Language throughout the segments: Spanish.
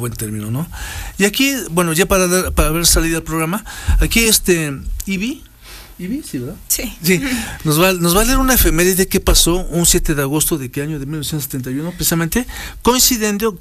buen término, ¿no? Y aquí, bueno, ya para ver salida al programa, aquí Ivy, sí, ¿verdad? Sí. Sí, nos va a leer una efeméride que pasó un 7 de agosto de qué año, de 1971, precisamente, coincidiendo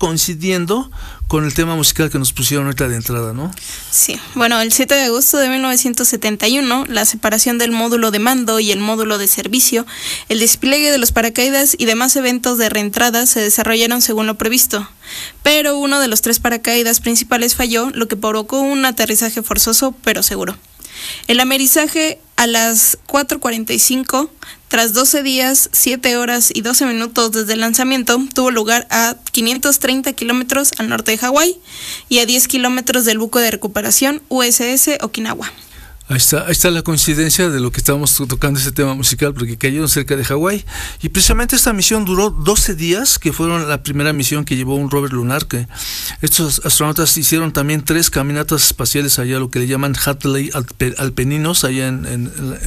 con el tema musical que nos pusieron ahorita de entrada, ¿no? Sí, bueno, el 7 de agosto de 1971, la separación del módulo de mando y el módulo de servicio, el despliegue de los paracaídas y demás eventos de reentrada se desarrollaron según lo previsto. Pero uno de los 3 paracaídas principales falló, lo que provocó un aterrizaje forzoso pero seguro. El amerizaje a las 4:45, tras 12 días, 7 horas y 12 minutos desde el lanzamiento, tuvo lugar a 530 kilómetros al norte de Hawái y a 10 kilómetros del buque de recuperación USS Okinawa. Ahí está la coincidencia de lo que estábamos tocando ese tema musical, porque cayeron cerca de Hawái. Y precisamente esta misión duró 12 días, que fueron la primera misión que llevó un rover lunar, que estos astronautas hicieron también 3 caminatas espaciales allá, lo que le llaman Hadley Alpeninos, allá en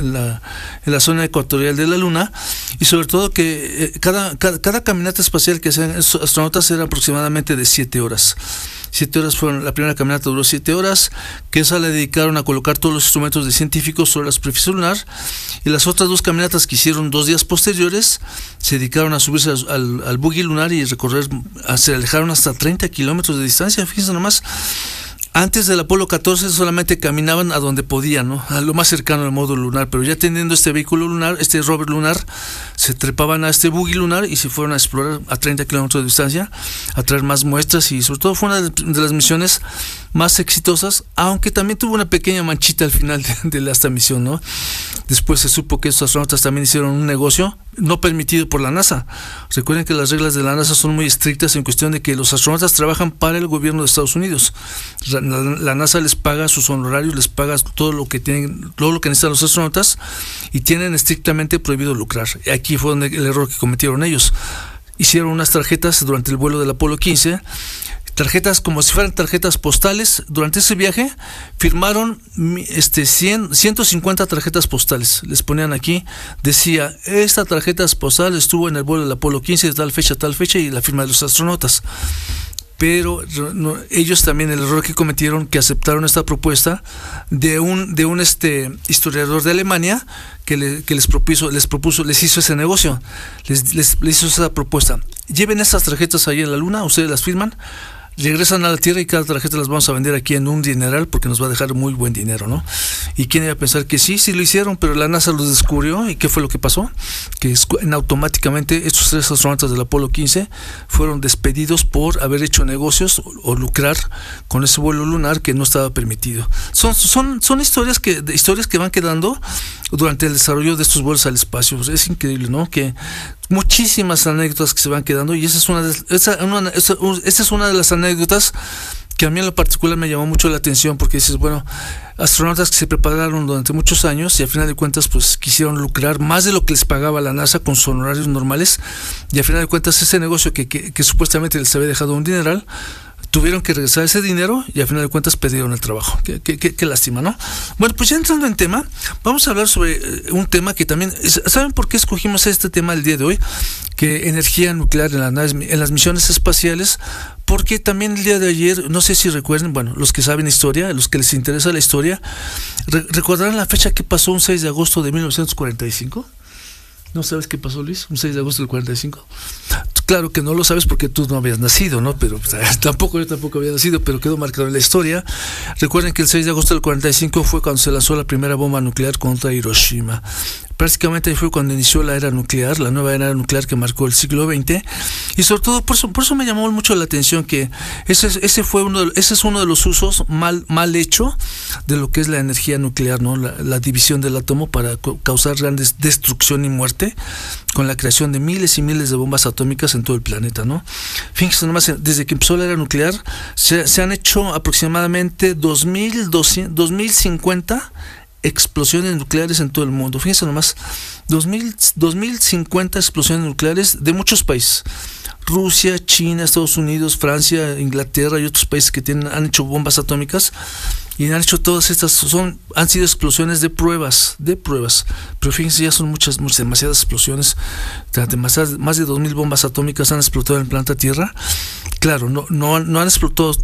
la zona ecuatorial de la Luna. Y sobre todo que cada caminata espacial que hacían estos astronautas era aproximadamente de 7 horas. 7 horas fueron, la primera caminata duró 7 horas, que esa la dedicaron a colocar todos los instrumentos de científicos sobre la superficie lunar, y las otras 2 caminatas que hicieron 2 días posteriores se dedicaron a subirse al buggy lunar y se alejaron hasta 30 kilómetros de distancia. Fíjense nomás. Antes del Apolo 14 solamente caminaban a donde podían, ¿no? A lo más cercano al módulo lunar, pero ya teniendo este vehículo lunar, este rover lunar, se trepaban a este buggy lunar y se fueron a explorar a 30 kilómetros de distancia, a traer más muestras, y sobre todo fue una de las misiones más exitosas, aunque también tuvo una pequeña manchita al final de esta misión, ¿no? Después se supo que estos astronautas también hicieron un negocio no permitido por la NASA. Recuerden que las reglas de la NASA son muy estrictas en cuestión de que los astronautas trabajan para el gobierno de Estados Unidos. La NASA les paga sus honorarios, les paga todo lo que necesitan los astronautas, y tienen estrictamente prohibido lucrar. Aquí fue donde el error que cometieron ellos. Hicieron unas tarjetas durante el vuelo del Apolo 15, tarjetas como si fueran tarjetas postales. Durante ese viaje firmaron 150 tarjetas postales. Les ponían aquí, decía, esta tarjeta postal estuvo en el vuelo del Apolo 15 de tal fecha, y la firma de los astronautas. Pero ellos también, el error que cometieron, que aceptaron esta propuesta de un historiador de Alemania que les hizo ese negocio, les hizo esa propuesta. Lleven estas tarjetas ahí en la Luna, ustedes las firman, regresan a la Tierra y cada tarjeta las vamos a vender aquí en un dineral, porque nos va a dejar muy buen dinero, ¿no? Y quién iba a pensar que sí lo hicieron, pero la NASA los descubrió. ¿Y qué fue lo que pasó? Que automáticamente estos 3 astronautas del Apolo 15 fueron despedidos por haber hecho negocios o lucrar con ese vuelo lunar que no estaba permitido. Son historias que van quedando durante el desarrollo de estos vuelos al espacio. Es increíble, ¿no? Que muchísimas anécdotas que se van quedando, y esta es una de las anécdotas que a mí en lo particular me llamó mucho la atención, porque dices, bueno, astronautas que se prepararon durante muchos años y al final de cuentas pues quisieron lucrar más de lo que les pagaba la NASA con sus honorarios normales, y al final de cuentas ese negocio que supuestamente les había dejado un dineral, tuvieron que regresar ese dinero y al final de cuentas perdieron el trabajo. Qué lástima, ¿no? Bueno, pues ya entrando en tema, vamos a hablar sobre un tema que también, ¿saben por qué escogimos este tema el día de hoy? Que energía nuclear en las misiones espaciales, porque también el día de ayer, no sé si recuerden, bueno, los que saben historia, los que les interesa la historia, ¿recordarán la fecha que pasó un 6 de agosto de 1945? ¿No sabes qué pasó, Luis? Un 6 de agosto del 45. Claro que no lo sabes porque tú no habías nacido, ¿no? Pero yo tampoco había nacido, pero quedó marcado en la historia. Recuerden que el 6 de agosto del 45 fue cuando se lanzó la primera bomba nuclear contra Hiroshima. Prácticamente fue cuando inició la era nuclear, la nueva era nuclear que marcó el siglo XX, y sobre todo por eso me llamó mucho la atención que ese es uno de los usos mal hecho de lo que es la energía nuclear, ¿no? La división del átomo para causar grandes destrucción y muerte, con la creación de miles y miles de bombas atómicas en todo el planeta, ¿no? Fíjense nomás, desde que empezó la era nuclear se han hecho aproximadamente 2050 explosiones nucleares en todo el mundo. Fíjense nomás, 2050 explosiones nucleares de muchos países. Rusia, China, Estados Unidos, Francia, Inglaterra y otros países que han hecho bombas atómicas, y han hecho todas estas, han sido explosiones de pruebas, pero fíjense, ya son demasiadas explosiones, más de 2000 bombas atómicas han explotado en el planeta Tierra. Claro, no han explotado